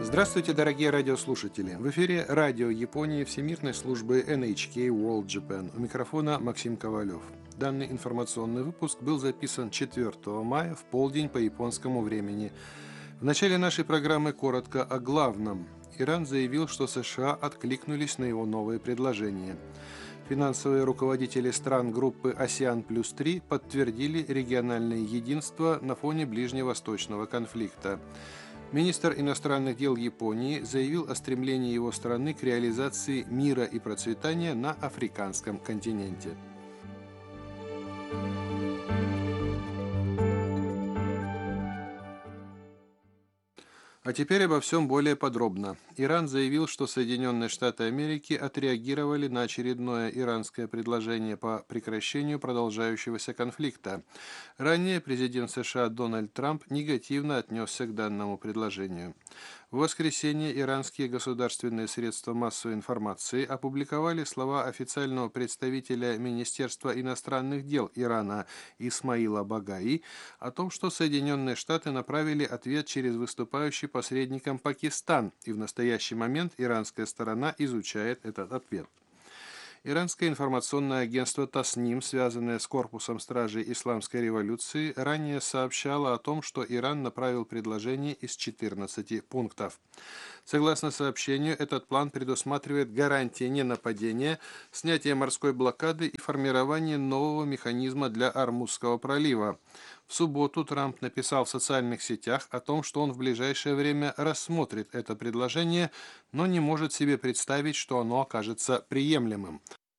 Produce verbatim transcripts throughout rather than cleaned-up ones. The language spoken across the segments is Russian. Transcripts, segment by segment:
Здравствуйте, дорогие радиослушатели! В эфире радио Японии Всемирной службы эн эйч кей World Japan. У микрофона Максим Ковалев. Данный информационный выпуск был записан четвёртого мая в полдень по японскому времени. В начале нашей программы коротко о главном. Иран заявил, что США откликнулись на его новые предложения. Финансовые руководители стран группы АСЕАН плюс три подтвердили региональное единство на фоне ближневосточного конфликта. Министр иностранных дел Японии заявил о стремлении его страны к реализации мира и процветания на африканском континенте. А теперь обо всем более подробно. Иран заявил, что Соединенные Штаты Америки отреагировали на очередное иранское предложение по прекращению продолжающегося конфликта. Ранее президент США Дональд Трамп негативно отнесся к данному предложению. В воскресенье иранские государственные средства массовой информации опубликовали слова официального представителя Министерства иностранных дел Ирана Исмаила Багаи о том, что Соединенные Штаты направили ответ через выступающий посредником Пакистан, и в настоящий момент иранская сторона изучает этот ответ. Иранское информационное агентство Тасним, связанное с корпусом стражей Исламской революции, ранее сообщало о том, что Иран направил предложение из четырнадцати пунктов. Согласно сообщению, этот план предусматривает гарантии ненападения, снятие морской блокады и формирование нового механизма для Ормузского пролива. В субботу Трамп написал в социальных сетях о том, что он в ближайшее время рассмотрит это предложение, но не может себе представить, что оно окажется приемлемым.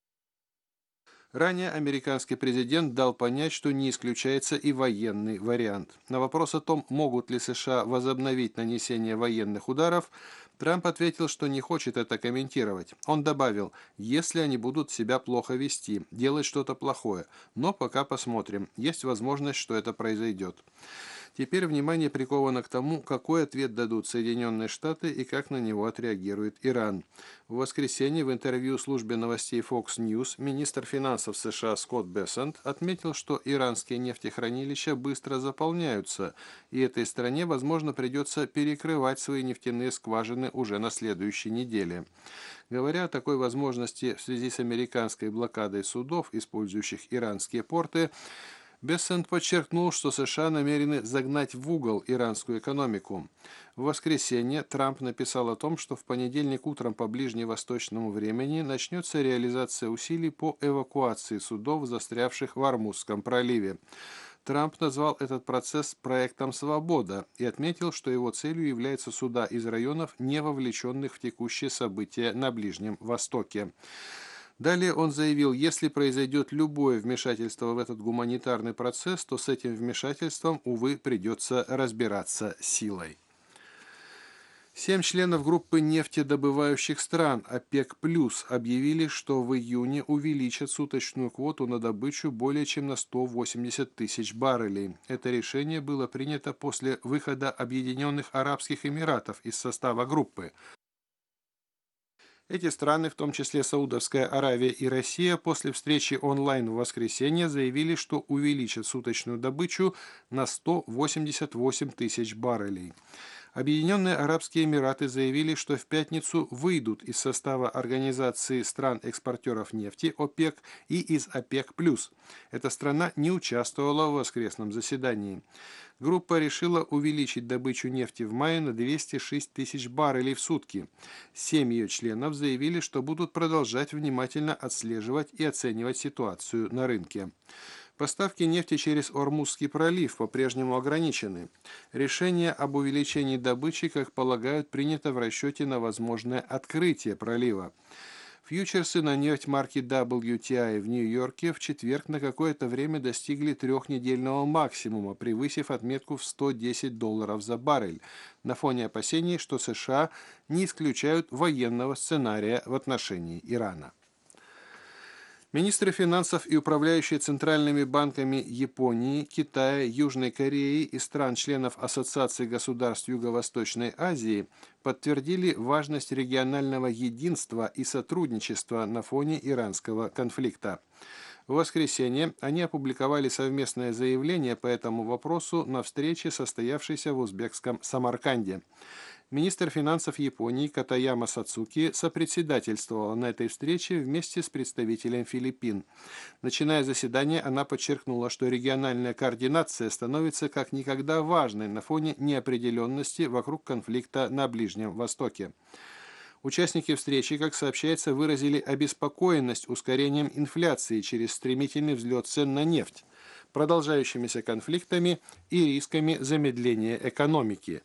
Ранее американский президент дал понять, что не исключается и военный вариант. На вопрос о том, могут ли США возобновить нанесение военных ударов, Трамп ответил, что не хочет это комментировать. Он добавил, если они будут себя плохо вести, делать что-то плохое, но пока посмотрим, есть возможность, что это произойдет. Теперь внимание приковано к тому, какой ответ дадут Соединенные Штаты и как на него отреагирует Иран. В воскресенье в интервью службе новостей Fox News министр финансов США Скотт Бессент отметил, что иранские нефтехранилища быстро заполняются, и этой стране, возможно, придется перекрывать свои нефтяные скважины уже на следующей неделе. Говоря о такой возможности в связи с американской блокадой судов, использующих иранские порты, Бессент подчеркнул, что США намерены загнать в угол иранскую экономику. В воскресенье Трамп написал о том, что в понедельник утром по ближневосточному времени начнется реализация усилий по эвакуации судов, застрявших в Ормузском проливе. Трамп назвал этот процесс проектом «Свобода» и отметил, что его целью являются суда из районов, не вовлеченных в текущие события на Ближнем Востоке. Далее он заявил, если произойдет любое вмешательство в этот гуманитарный процесс, то с этим вмешательством, увы, придется разбираться силой. Семь членов группы нефтедобывающих стран ОПЕК+, объявили, что в июне увеличат суточную квоту на добычу более чем на сто восемьдесят тысяч баррелей. Это решение было принято после выхода Объединенных Арабских Эмиратов из состава группы. Эти страны, в том числе Саудовская Аравия и Россия, после встречи онлайн в воскресенье заявили, что увеличат суточную добычу на сто восемьдесят восемь тысяч баррелей. Объединенные Арабские Эмираты заявили, что в пятницу выйдут из состава Организации стран-экспортеров нефти ОПЕК и из ОПЕК+. Эта страна не участвовала в воскресном заседании. Группа решила увеличить добычу нефти в мае на двести шесть тысяч баррелей в сутки. Семь ее членов заявили, что будут продолжать внимательно отслеживать и оценивать ситуацию на рынке. Поставки нефти через Ормузский пролив по-прежнему ограничены. Решение об увеличении добычи, как полагают, принято в расчете на возможное открытие пролива. Фьючерсы на нефть марки дабл ю ти ай в Нью-Йорке в четверг на какое-то время достигли трехнедельного максимума, превысив отметку в сто десять долларов за баррель, на фоне опасений, что США не исключают военного сценария в отношении Ирана. Министры финансов и управляющие центральными банками Японии, Китая, Южной Кореи и стран-членов Ассоциации государств Юго-Восточной Азии подтвердили важность регионального единства и сотрудничества на фоне иранского конфликта. В воскресенье они опубликовали совместное заявление по этому вопросу на встрече, состоявшейся в узбекском Самарканде. Министр финансов Японии Катаяма Сацуки сопредседательствовала на этой встрече вместе с представителем Филиппин. Начиная заседание, она подчеркнула, что региональная координация становится как никогда важной на фоне неопределенности вокруг конфликта на Ближнем Востоке. Участники встречи, как сообщается, выразили обеспокоенность ускорением инфляции через стремительный взлет цен на нефть, продолжающимися конфликтами и рисками замедления экономики.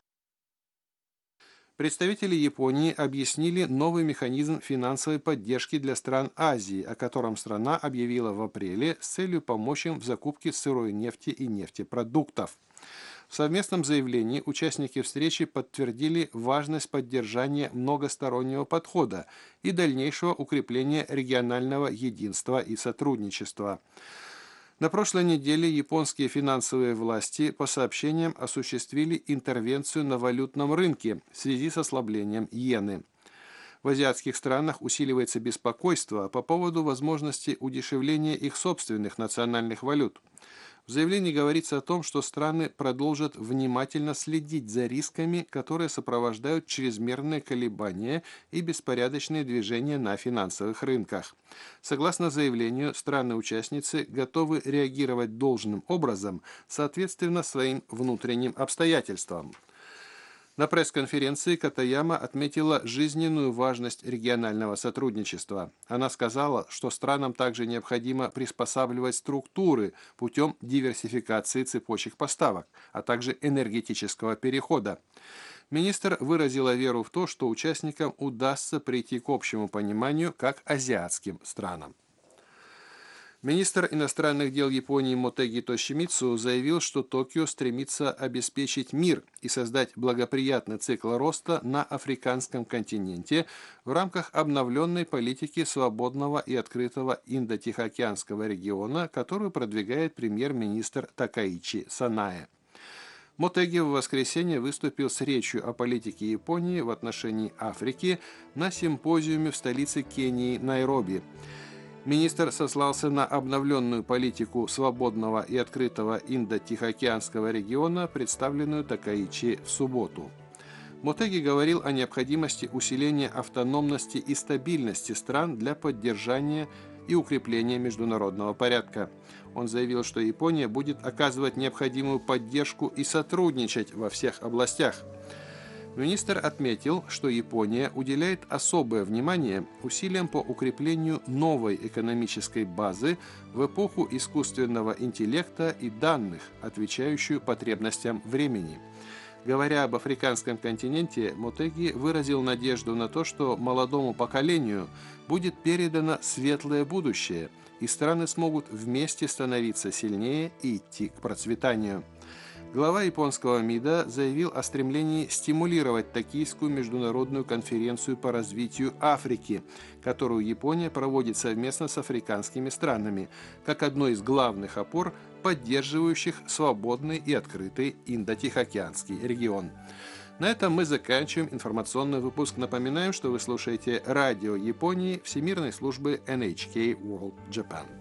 Представители Японии объяснили новый механизм финансовой поддержки для стран Азии, о котором страна объявила в апреле с целью помочь им в закупке сырой нефти и нефтепродуктов. В совместном заявлении участники встречи подтвердили важность поддержания многостороннего подхода и дальнейшего укрепления регионального единства и сотрудничества. На прошлой неделе японские финансовые власти, по сообщениям, осуществили интервенцию на валютном рынке в связи с ослаблением иены. В азиатских странах усиливается беспокойство по поводу возможности удешевления их собственных национальных валют. В заявлении говорится о том, что страны продолжат внимательно следить за рисками, которые сопровождают чрезмерные колебания и беспорядочные движения на финансовых рынках. Согласно заявлению, страны-участницы готовы реагировать должным образом, соответственно своим внутренним обстоятельствам. На пресс-конференции Катаяма отметила жизненную важность регионального сотрудничества. Она сказала, что странам также необходимо приспосабливать структуры путем диверсификации цепочек поставок, а также энергетического перехода. Министр выразила веру в то, что участникам удастся прийти к общему пониманию как азиатским странам. Министр иностранных дел Японии Мотеги Тошимицу заявил, что Токио стремится обеспечить мир и создать благоприятный цикл роста на африканском континенте в рамках обновленной политики свободного и открытого Индо-Тихоокеанского региона, которую продвигает премьер-министр Такаичи Санае. Мотеги в воскресенье выступил с речью о политике Японии в отношении Африки на симпозиуме в столице Кении Найроби. Министр сослался на обновленную политику свободного и открытого Индо-Тихоокеанского региона, представленную Такаичи в субботу. Мотеги говорил о необходимости усиления автономности и стабильности стран для поддержания и укрепления международного порядка. Он заявил, что Япония будет оказывать необходимую поддержку и сотрудничать во всех областях. Министр отметил, что Япония уделяет особое внимание усилиям по укреплению новой экономической базы в эпоху искусственного интеллекта и данных, отвечающую потребностям времени. Говоря об африканском континенте, Мотеги выразил надежду на то, что молодому поколению будет передано светлое будущее, и страны смогут вместе становиться сильнее и идти к процветанию. Глава японского МИДа заявил о стремлении стимулировать Токийскую международную конференцию по развитию Африки, которую Япония проводит совместно с африканскими странами, как одной из главных опор, поддерживающих свободный и открытый Индо-Тихоокеанский регион. На этом мы заканчиваем информационный выпуск. Напоминаем, что вы слушаете радио Японии Всемирной службы эн эйч кей World Japan.